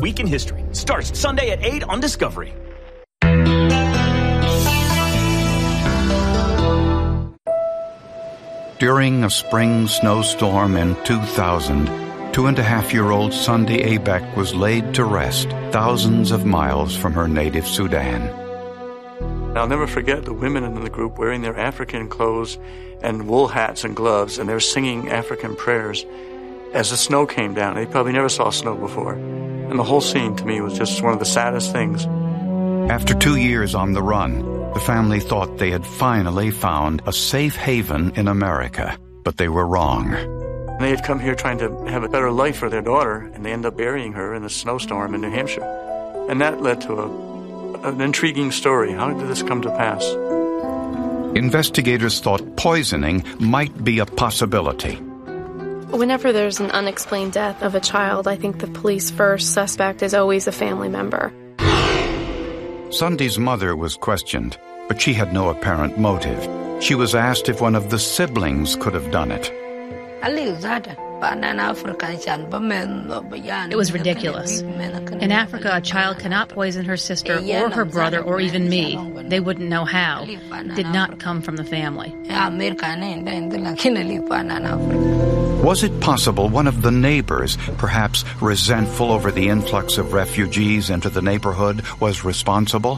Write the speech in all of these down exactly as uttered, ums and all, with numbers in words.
Week in History starts Sunday at eight on Discovery. During a spring snowstorm in two thousand, two-and-a-half-year-old Sunday Abek was laid to rest thousands of miles from her native Sudan. I'll never forget the women in the group wearing their African clothes and wool hats and gloves, and they're singing African prayers as the snow came down. They probably never saw snow before. And the whole scene, to me, was just one of the saddest things. After two years on the run, the family thought they had finally found a safe haven in America, but they were wrong. They had come here trying to have a better life for their daughter, and they ended up burying her in a snowstorm in New Hampshire. And that led to a an intriguing story. How did this come to pass? Investigators thought poisoning might be a possibility. Whenever there's an unexplained death of a child, I think the police first suspect is always a family member. Sunday's mother was questioned, but she had no apparent motive. She was asked if one of the siblings could have done it. It was ridiculous. In Africa, a child cannot poison her sister or her brother or even me. They wouldn't know how. It did not come from the family. Was it possible one of the neighbors, perhaps resentful over the influx of refugees into the neighborhood, was responsible?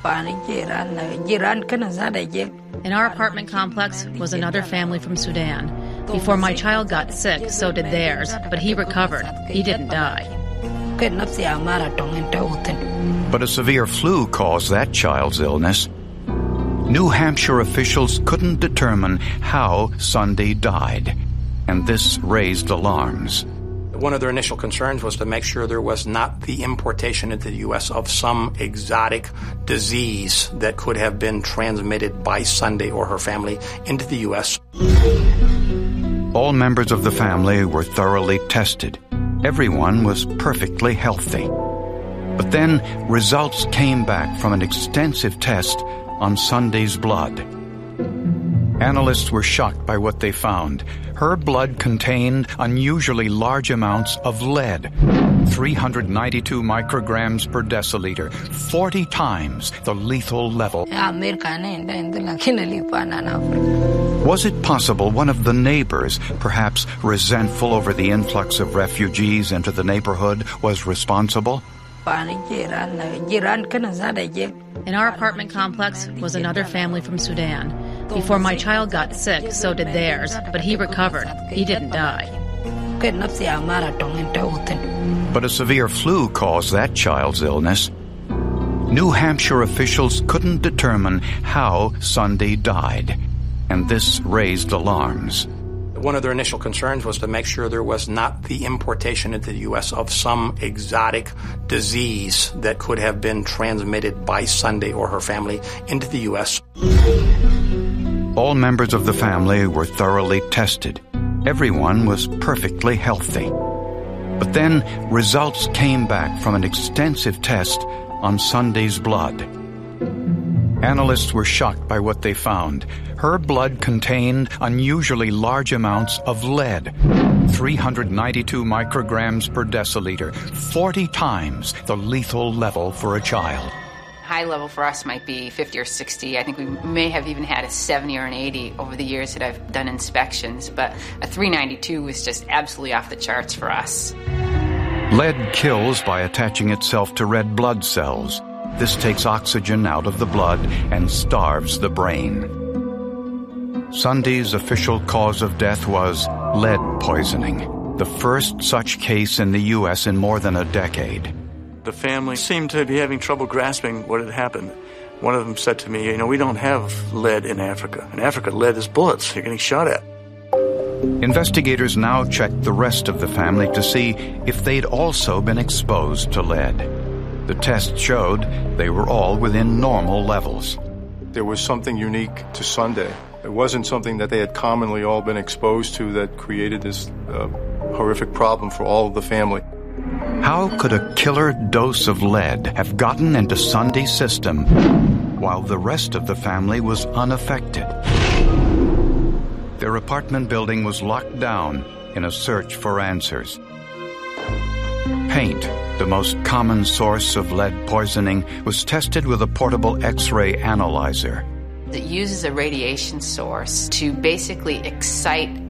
In our apartment complex was another family from Sudan. Before my child got sick, so did theirs, but he recovered. He didn't die. But a severe flu caused that child's illness. New Hampshire officials couldn't determine how Sunday died, and this raised alarms. One of their initial concerns was to make sure there was not the importation into the U S of some exotic disease that could have been transmitted by Sunday or her family into the U S. All members of the family were thoroughly tested. Everyone was perfectly healthy. But then results came back from an extensive test on Sunday's blood. Analysts were shocked by what they found. Her blood contained unusually large amounts of lead, three hundred ninety-two micrograms per deciliter, forty times the lethal level. Was it possible one of the neighbors, perhaps resentful over the influx of refugees into the neighborhood, was responsible? In our apartment complex was another family from Sudan. Before my child got sick, so did theirs, but he recovered. He didn't die. But a severe flu caused that child's illness. New Hampshire officials couldn't determine how Sunday died, and this raised alarms. One of their initial concerns was to make sure there was not the importation into the U S of some exotic disease that could have been transmitted by Sunday or her family into the U S. All members of the family were thoroughly tested. Everyone was perfectly healthy. But then results came back from an extensive test on Sunday's blood. Analysts were shocked by what they found. Her blood contained unusually large amounts of lead, three hundred ninety-two micrograms per deciliter, forty times the lethal level for a child. High level for us might be fifty or sixty. I think we may have even had a seventy or an eighty over the years that I've done inspections, but a three ninety-two was just absolutely off the charts for us. Lead kills by attaching itself to red blood cells. This takes oxygen out of the blood and starves the brain. Sunday's official cause of death was lead poisoning, the first such case in the U S in more than a decade. The family seemed to be having trouble grasping what had happened. One of them said to me, you know, we don't have lead in Africa. In Africa, lead is bullets. You're getting shot at. Investigators now checked the rest of the family to see if they'd also been exposed to lead. The test showed they were all within normal levels. There was something unique to Sunday. It wasn't something that they had commonly all been exposed to that created this uh, horrific problem for all of the family. How could a killer dose of lead have gotten into Sunday's system while the rest of the family was unaffected? Their apartment building was locked down in a search for answers. Paint The most common source of lead poisoning was tested with a portable X-ray analyzer. It uses a radiation source to basically excite